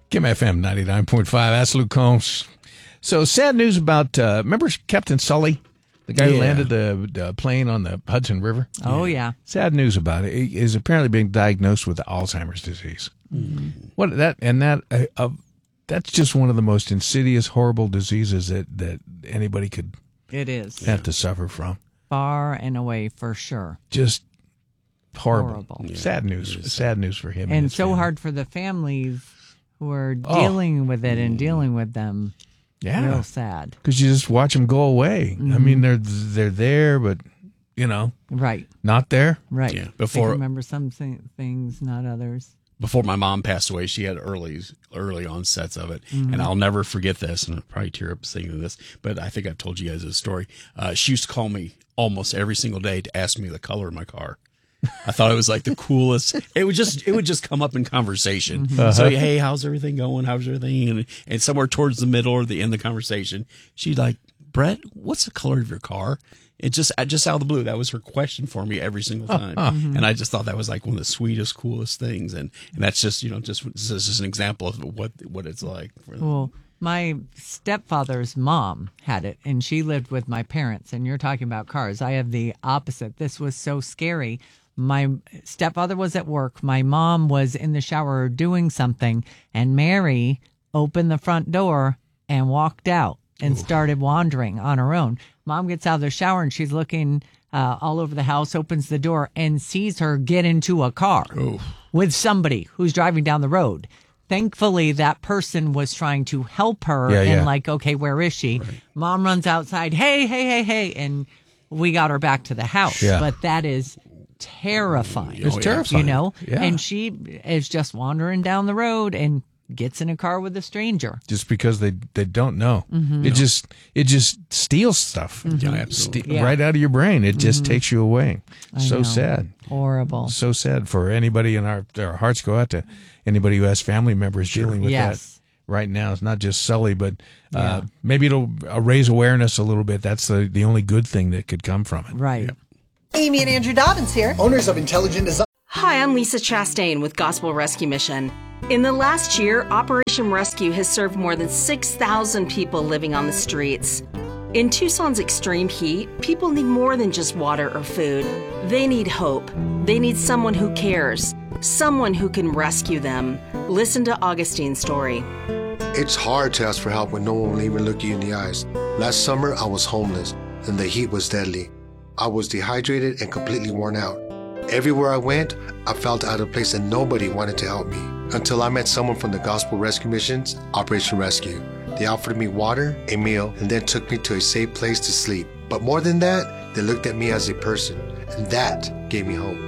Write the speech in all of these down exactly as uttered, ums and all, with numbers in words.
Kim F M ninety-nine point five. That's Luke Combs. So sad news about, uh, remember Captain Sully? The guy yeah. who landed the, the plane on the Hudson River? Oh, yeah. Sad news about it. He is apparently being diagnosed with Alzheimer's disease. Mm-hmm. What that and that uh, uh, that's just one of the most insidious, horrible diseases that, that anybody could it is have yeah. to suffer from. Far and away, for sure. Just horrible. Horrible. Yeah. Sad news. Sad. sad news for him. And, and so family. hard for the families who are dealing oh. with it and dealing with them. Yeah, real sad. Because you just watch them go away. Mm-hmm. I mean, they're they're there, but you know, right, not there. Right. Yeah. Before they remember some things, not others. Before my mom passed away, she had early early onsets of it, mm-hmm. and I'll never forget this. And I'll probably tear up thinking this, but I think I've told you guys this story. Uh, she used to call me almost every single day to ask me the color of my car. I thought it was like the coolest. It would just it would just come up in conversation. Mm-hmm. Uh-huh. So hey, how's everything going? How's everything? And, and somewhere towards the middle or the end of the conversation, she's like, Brett, what's the color of your car? It just just out of the blue, that was her question for me every single time. Uh-huh. Mm-hmm. And I just thought that was like one of the sweetest, coolest things. And and that's just you know just this is just an example of what what it's like. For them. Well, my stepfather's mom had it, and she lived with my parents. And you're talking about cars. I have the opposite. This was so scary. My stepfather was at work. My mom was in the shower doing something, and Mary opened the front door and walked out and Ooh. started wandering on her own. Mom gets out of the shower, and she's looking uh, all over the house, opens the door, and sees her get into a car Ooh. with somebody who's driving down the road. Thankfully, that person was trying to help her yeah, and yeah. like, okay, where is she? Right. Mom runs outside, hey, hey, hey, hey, and we got her back to the house. Yeah. But that is terrifying. It's terrifying. You know? Yeah. And she is just wandering down the road and gets in a car with a stranger. Just because they, they don't know. Mm-hmm. It just it just steals stuff. Mm-hmm. Yeah, absolutely. Ste- yeah. Right out of your brain. It just Mm-hmm. takes you away. I So know. sad. Horrible. So sad for anybody, and our, our hearts go out to anybody who has family members sure. dealing with yes. that. Right now, it's not just Sully, but uh, yeah. maybe it'll uh, raise awareness a little bit. That's the, the only good thing that could come from it. Right. Yeah. Amy and Andrew Dobbins here, owners of Intelligent Design. Hi, I'm Lisa Chastain with Gospel Rescue Mission. In the last year, Operation Rescue has served more than six thousand people living on the streets. In Tucson's extreme heat, people need more than just water or food. They need hope. They need someone who cares, someone who can rescue them. Listen to Augustine's story. It's hard to ask for help when no one will even look you in the eyes. Last summer, I was homeless, and the heat was deadly. I was dehydrated and completely worn out. Everywhere I went, I felt out of place and nobody wanted to help me. Until I met someone from the Gospel Rescue Mission's Operation Rescue. They offered me water, a meal, and then took me to a safe place to sleep. But more than that, they looked at me as a person, and that gave me hope.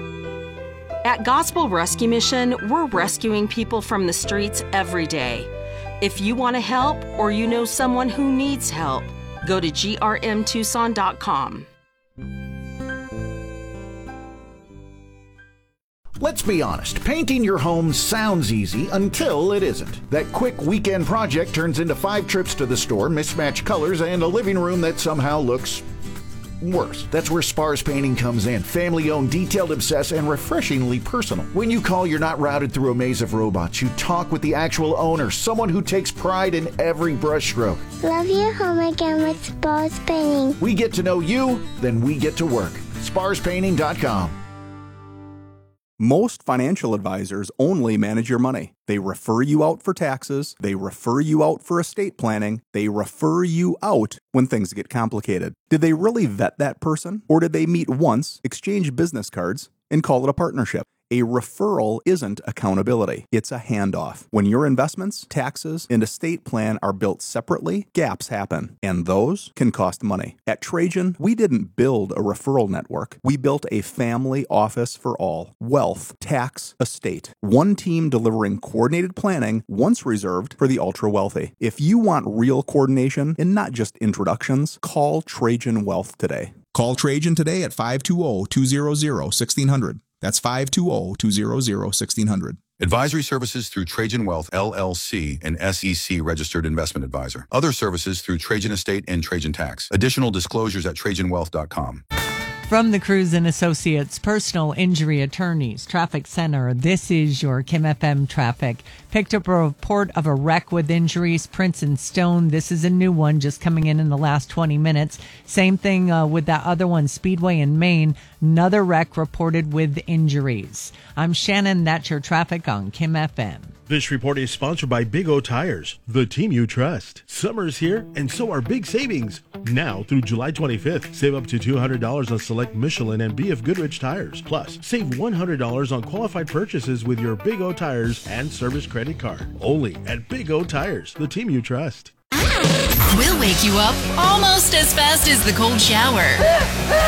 At Gospel Rescue Mission, we're rescuing people from the streets every day. If you want to help or you know someone who needs help, go to G R M Tucson dot com. Let's be honest, painting your home sounds easy until it isn't. That quick weekend project turns into five trips to the store, mismatched colors, and a living room that somehow looks worse. That's where Spars Painting comes in. Family-owned, detailed, obsessed, and refreshingly personal. When you call, you're not routed through a maze of robots. You talk with the actual owner, someone who takes pride in every brushstroke. Love your home again with Spars Painting. We get to know you, then we get to work. Spars Painting dot com. Most financial advisors only manage your money. They refer you out for taxes, they refer you out for estate planning, they refer you out when things get complicated. Did they really vet that person? Or did they meet once, exchange business cards, and call it a partnership? A referral isn't accountability. It's a handoff. When your investments, taxes, and estate plan are built separately, gaps happen, and those can cost money. At Trajan, we didn't build a referral network. We built a family office for all. Wealth, tax, estate. One team delivering coordinated planning, once reserved for the ultra-wealthy. If you want real coordination and not just introductions, call Trajan Wealth today. Call Trajan today at five two zero, two zero zero, one six zero zero. That's five two zero, two zero zero, one six zero zero. Advisory services through Trajan Wealth, L L C, an S E C registered investment advisor. Other services through Trajan Estate and Trajan Tax. Additional disclosures at Trajan Wealth dot com. From the Cruz and Associates Personal Injury Attorneys Traffic Center, this is your Kim F M traffic. Picked up a report of a wreck with injuries, Prince and Stone. This is a new one just coming in in the last twenty minutes. Same thing uh, with that other one, Speedway in Maine. Another wreck reported with injuries. I'm Shannon. That's your traffic on Kim F M. This report is sponsored by Big O Tires, the team you trust. Summer's here, and so are big savings. Now through July twenty-fifth, save up to two hundred dollars on select Michelin and B F Goodrich tires. Plus, save one hundred dollars on qualified purchases with your Big O Tires and service credit card. Only at Big O Tires, the team you trust. We'll wake you up almost as fast as the cold shower.